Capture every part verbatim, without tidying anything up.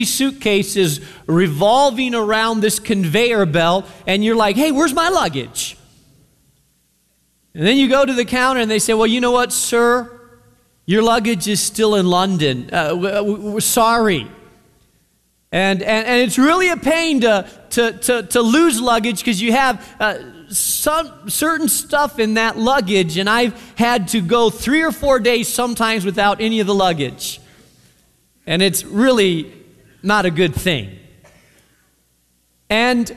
suitcases revolving around this conveyor belt, and you're like, hey, where's my luggage? And then you go to the counter and they say, well, you know what, sir? Your luggage is still in London. Uh, we're sorry. And, and, and it's really a pain to, to, to, to lose luggage because you have uh, some certain stuff in that luggage, and I've had to go three or four days sometimes without any of the luggage. And it's really not a good thing. And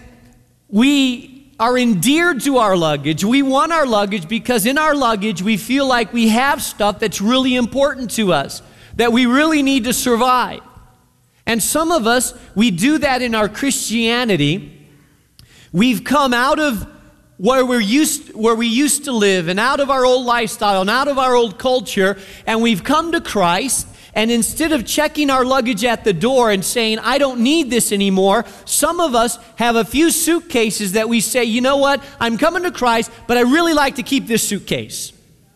we are endeared to our luggage. We want our luggage because in our luggage we feel like we have stuff that's really important to us, that we really need to survive. And some of us, we do that in our Christianity. We've come out of where we're used, where we used to live, and out of our old lifestyle, and out of our old culture, and we've come to Christ. And instead of checking our luggage at the door and saying, I don't need this anymore, some of us have a few suitcases that we say, you know what, I'm coming to Christ, but I really like to keep this suitcase.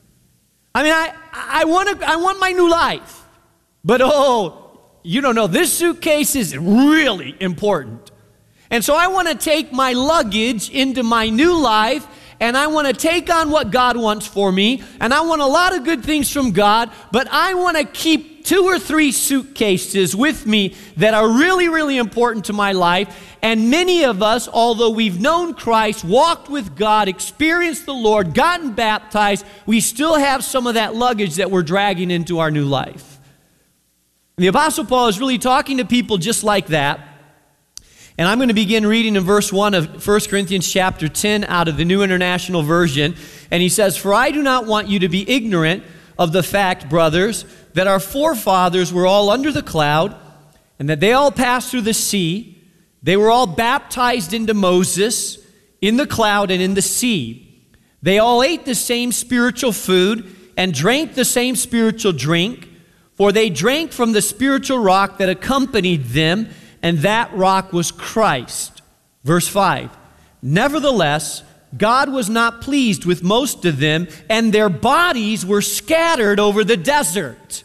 I mean, I, I, want, to, I want my new life, but oh, you don't know, this suitcase is really important. And so I want to take my luggage into my new life, and I want to take on what God wants for me, and I want a lot of good things from God, but I want to keep two or three suitcases with me that are really, really important to my life. And many of us, although we've known Christ, walked with God, experienced the Lord, gotten baptized, we still have some of that luggage that we're dragging into our new life. And the Apostle Paul is really talking to people just like that. And I'm going to begin reading in verse one of First Corinthians chapter ten out of the New International Version. And he says, for I do not want you to be ignorant of the fact, brothers, that our forefathers were all under the cloud, and that they all passed through the sea. They were all baptized into Moses in the cloud and in the sea. They all ate the same spiritual food and drank the same spiritual drink, for they drank from the spiritual rock that accompanied them, and that rock was Christ. Verse five, nevertheless, God was not pleased with most of them, and their bodies were scattered over the desert.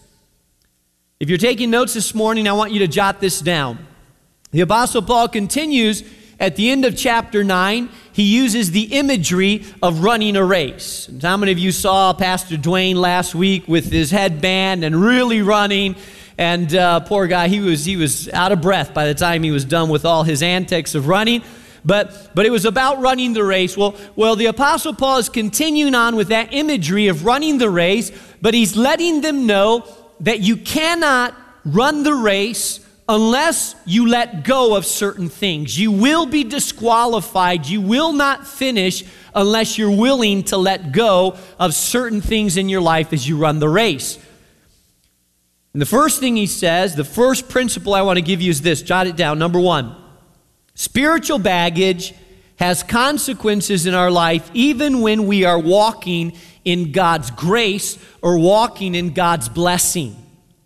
If you're taking notes this morning, I want you to jot this down. The Apostle Paul continues at the end of chapter nine. He uses the imagery of running a race. And how many of you saw Pastor Dwayne last week with his headband and really running? And uh, poor guy, he was, he was out of breath by the time he was done with all his antics of running. But, but it was about running the race. Well, well, the Apostle Paul is continuing on with that imagery of running the race, but he's letting them know that you cannot run the race unless you let go of certain things. You will be disqualified. You will not finish unless you're willing to let go of certain things in your life as you run the race. And the first thing he says, the first principle I want to give you is this. Jot it down. Number one. Spiritual baggage has consequences in our life even when we are walking in God's grace or walking in God's blessing.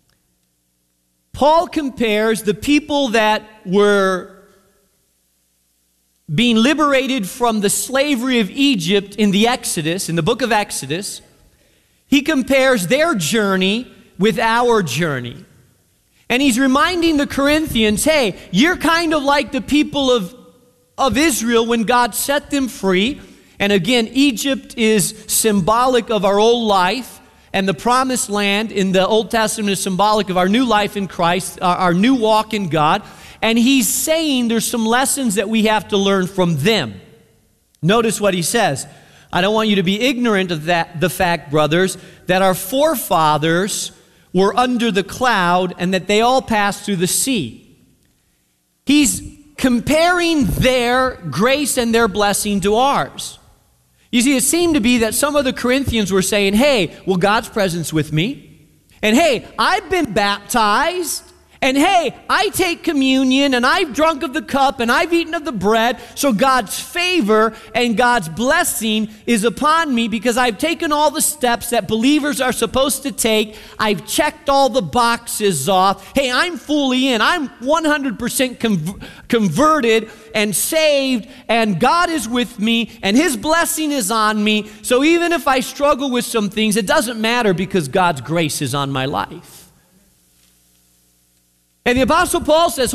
Paul compares the people that were being liberated from the slavery of Egypt in the Exodus, in the book of Exodus. He compares their journey with our journey. And he's reminding the Corinthians, hey, you're kind of like the people of, of Israel when God set them free. And again, Egypt is symbolic of our old life, and the promised land in the Old Testament is symbolic of our new life in Christ, our, our new walk in God. And he's saying there's some lessons that we have to learn from them. Notice what he says. I don't want you to be ignorant of that, the fact, brothers, that our forefathers were under the cloud, and that they all passed through the sea. He's comparing their grace and their blessing to ours. You see, it seemed to be that some of the Corinthians were saying, hey, well, God's presence with me. And hey, I've been baptized. And hey, I take communion, and I've drunk of the cup, and I've eaten of the bread, so God's favor and God's blessing is upon me because I've taken all the steps that believers are supposed to take. I've checked all the boxes off. Hey, I'm fully in. I'm one hundred percent conv- converted and saved, and God is with me, and His blessing is on me. So even if I struggle with some things, it doesn't matter because God's grace is on my life. And the Apostle Paul says,